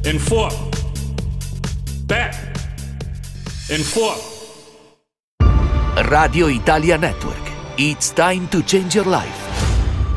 in 4, back, in 4. Radio Italia Network. It's time to change your life.